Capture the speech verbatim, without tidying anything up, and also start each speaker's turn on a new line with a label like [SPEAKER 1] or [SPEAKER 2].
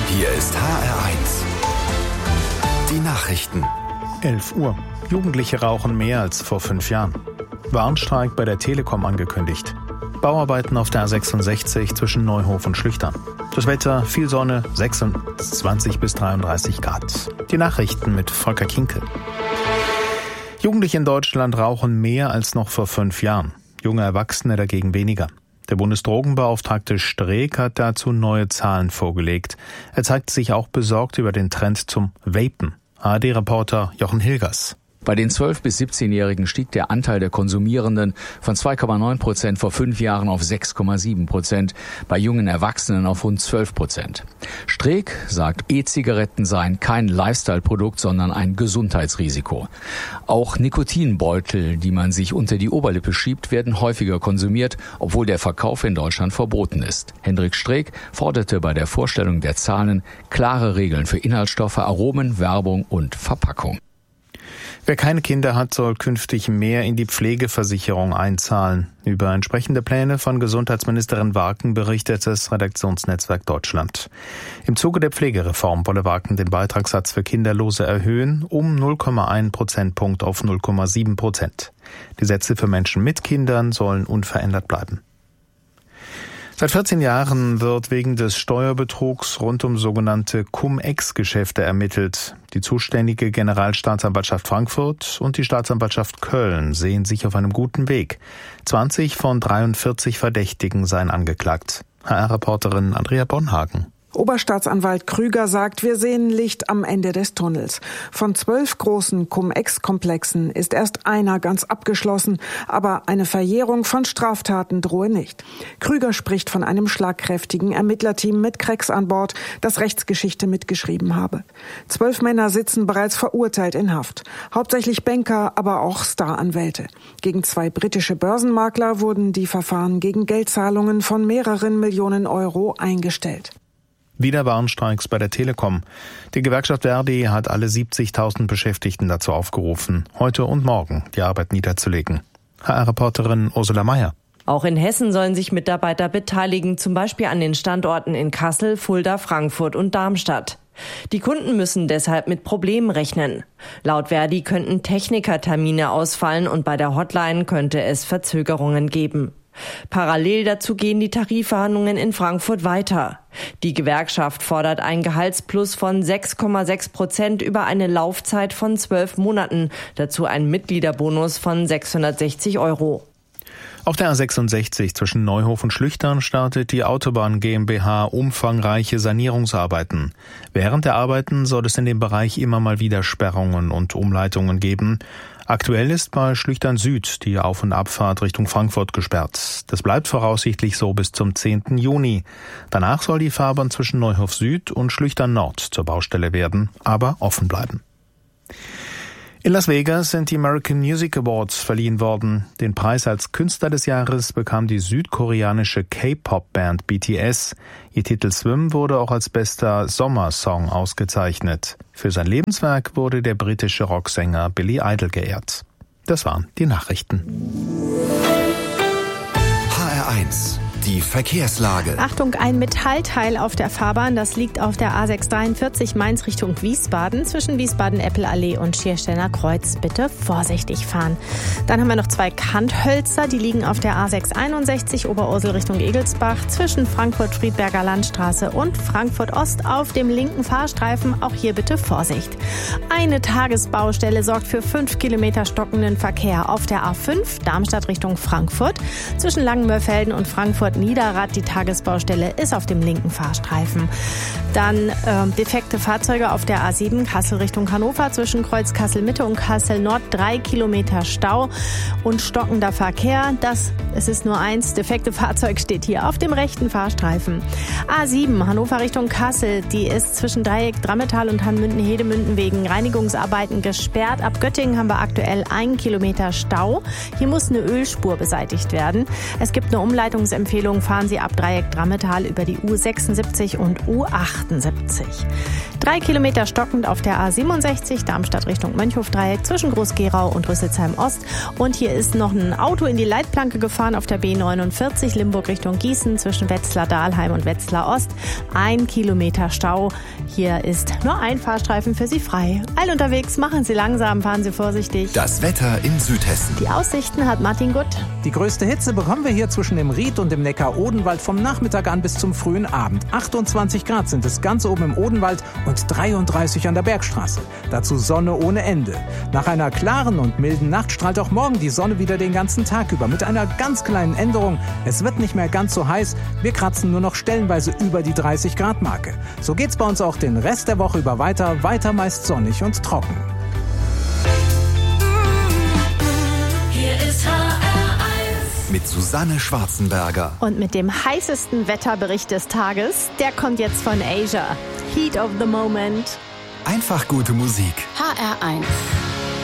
[SPEAKER 1] Hier ist H R eins. Die Nachrichten.
[SPEAKER 2] elf Uhr. Jugendliche rauchen mehr als vor fünf Jahren. Warnstreik bei der Telekom angekündigt. Bauarbeiten auf der A sechsundsechzig zwischen Neuhof und Schlüchtern. Das Wetter, viel Sonne, sechsundzwanzig bis dreiunddreißig Grad. Die Nachrichten mit Volker Kinkel. Jugendliche in Deutschland rauchen mehr als noch vor fünf Jahren. Junge Erwachsene dagegen weniger. Der Bundesdrogenbeauftragte Streeck hat dazu neue Zahlen vorgelegt. Er zeigt sich auch besorgt über den Trend zum Vapen. A R D-Reporter Jochen Hilgers.
[SPEAKER 3] Bei den zwölf- bis siebzehnjährigen stieg der Anteil der Konsumierenden von zwei Komma neun Prozent vor fünf Jahren auf sechs Komma sieben Prozent, bei jungen Erwachsenen auf rund zwölf Prozent. Streeck sagt, E-Zigaretten seien kein Lifestyle-Produkt, sondern ein Gesundheitsrisiko. Auch Nikotinbeutel, die man sich unter die Oberlippe schiebt, werden häufiger konsumiert, obwohl der Verkauf in Deutschland verboten ist. Hendrik Streeck forderte bei der Vorstellung der Zahlen klare Regeln für Inhaltsstoffe, Aromen, Werbung und Verpackung.
[SPEAKER 2] Wer keine Kinder hat, soll künftig mehr in die Pflegeversicherung einzahlen. Über entsprechende Pläne von Gesundheitsministerin Warken berichtet das Redaktionsnetzwerk Deutschland. Im Zuge der Pflegereform wolle Warken den Beitragssatz für Kinderlose erhöhen, um null Komma eins Prozentpunkt auf null Komma sieben Prozent. Die Sätze für Menschen mit Kindern sollen unverändert bleiben. Seit vierzehn Jahren wird wegen des Steuerbetrugs rund um sogenannte Cum-Ex-Geschäfte ermittelt. Die zuständige Generalstaatsanwaltschaft Frankfurt und die Staatsanwaltschaft Köln sehen sich auf einem guten Weg. zwanzig von dreiundvierzig Verdächtigen seien angeklagt. H R-Reporterin Andrea Bonhagen.
[SPEAKER 4] Oberstaatsanwalt Krüger sagt, wir sehen Licht am Ende des Tunnels. Von zwölf großen Cum-Ex-Komplexen ist erst einer ganz abgeschlossen, aber eine Verjährung von Straftaten drohe nicht. Krüger spricht von einem schlagkräftigen Ermittlerteam mit Cracks an Bord, das Rechtsgeschichte mitgeschrieben habe. Zwölf Männer sitzen bereits verurteilt in Haft. Hauptsächlich Banker, aber auch Staranwälte. Gegen zwei britische Börsenmakler wurden die Verfahren gegen Geldzahlungen von mehreren Millionen Euro eingestellt.
[SPEAKER 2] Wieder Warnstreiks bei der Telekom. Die Gewerkschaft Verdi hat alle siebzigtausend Beschäftigten dazu aufgerufen, heute und morgen die Arbeit niederzulegen. H R-Reporterin Ursula Meyer.
[SPEAKER 5] Auch in Hessen sollen sich Mitarbeiter beteiligen, zum Beispiel an den Standorten in Kassel, Fulda, Frankfurt und Darmstadt. Die Kunden müssen deshalb mit Problemen rechnen. Laut Verdi könnten Technikertermine ausfallen und bei der Hotline könnte es Verzögerungen geben. Parallel dazu gehen die Tarifverhandlungen in Frankfurt weiter. Die Gewerkschaft fordert ein Gehaltsplus von sechs Komma sechs Prozent über eine Laufzeit von zwölf Monaten. Dazu ein Mitgliederbonus von sechshundertsechzig Euro.
[SPEAKER 2] Auf der A sechsundsechzig zwischen Neuhof und Schlüchtern startet die Autobahn GmbH umfangreiche Sanierungsarbeiten. Während der Arbeiten soll es in dem Bereich immer mal wieder Sperrungen und Umleitungen geben. Aktuell ist bei Schlüchtern Süd die Auf- und Abfahrt Richtung Frankfurt gesperrt. Das bleibt voraussichtlich so bis zum zehnten Juni. Danach soll die Fahrbahn zwischen Neuhof Süd und Schlüchtern Nord zur Baustelle werden, aber offen bleiben. In Las Vegas sind die American Music Awards verliehen worden. Den Preis als Künstler des Jahres bekam die südkoreanische K-Pop-Band B T S. Ihr Titel Swim wurde auch als bester Sommersong ausgezeichnet. Für sein Lebenswerk wurde der britische Rocksänger Billy Idol geehrt. Das waren die Nachrichten.
[SPEAKER 1] H R eins. Die Verkehrslage.
[SPEAKER 6] Achtung, ein Metallteil auf der Fahrbahn. Das liegt auf der A sechs dreiundvierzig Mainz Richtung Wiesbaden. Zwischen Wiesbaden-Eppelallee und Schiersteiner Kreuz bitte vorsichtig fahren. Dann haben wir noch zwei Kanthölzer. Die liegen auf der A sechs einundsechzig Oberursel Richtung Egelsbach. Zwischen Frankfurt-Friedberger Landstraße und Frankfurt-Ost auf dem linken Fahrstreifen. Auch hier bitte Vorsicht. Eine Tagesbaustelle sorgt für fünf Kilometer stockenden Verkehr auf der A fünf Darmstadt Richtung Frankfurt. Zwischen Langenmörfelden und Frankfurt Niederrad. Die Tagesbaustelle ist auf dem linken Fahrstreifen. Dann äh, defekte Fahrzeuge auf der A sieben Kassel Richtung Hannover zwischen Kreuz Kassel Mitte und Kassel Nord. Drei Kilometer Stau und stockender Verkehr. Das, es ist nur eins. Defekte Fahrzeug steht hier auf dem rechten Fahrstreifen. A sieben Hannover Richtung Kassel. Die ist zwischen Dreieck Drammetal und Hanmünden-Hedemünden wegen Reinigungsarbeiten gesperrt. Ab Göttingen haben wir aktuell ein Kilometer Stau. Hier muss eine Ölspur beseitigt werden. Es gibt eine Umleitungsempfehlung Empfehlung, fahren Sie ab Dreieck Drammetal über die U sechsundsiebzig und U achtundsiebzig. Drei Kilometer stockend auf der A siebenundsechzig, Darmstadt Richtung Mönchhofdreieck zwischen Groß-Gerau und Rüsselsheim Ost. Und hier ist noch ein Auto in die Leitplanke gefahren auf der B neunundvierzig, Limburg Richtung Gießen zwischen Wetzlar-Dahlheim und Wetzlar Ost. Ein Kilometer Stau. Hier ist nur ein Fahrstreifen für Sie frei. Eil unterwegs, machen Sie langsam, fahren Sie vorsichtig.
[SPEAKER 1] Das Wetter in Südhessen.
[SPEAKER 6] Die Aussichten hat Martin Gutt.
[SPEAKER 7] Die größte Hitze bekommen wir hier zwischen dem Ried und dem Neckar-Odenwald vom Nachmittag an bis zum frühen Abend. achtundzwanzig Grad sind es ganz oben im Odenwald und dreiunddreißig an der Bergstraße. Dazu Sonne ohne Ende. Nach einer klaren und milden Nacht strahlt auch morgen die Sonne wieder den ganzen Tag über. Mit einer ganz kleinen Änderung. Es wird nicht mehr ganz so heiß. Wir kratzen nur noch stellenweise über die dreißig Grad Marke. So geht's bei uns auch den Rest der Woche über weiter. Weiter meist sonnig und trocken.
[SPEAKER 1] Hier ist H R eins mit Susanne Schwarzenberger.
[SPEAKER 6] Und mit dem heißesten Wetterbericht des Tages, der kommt jetzt von Asia. Heat of the Moment.
[SPEAKER 1] Einfach gute Musik.
[SPEAKER 8] H R eins.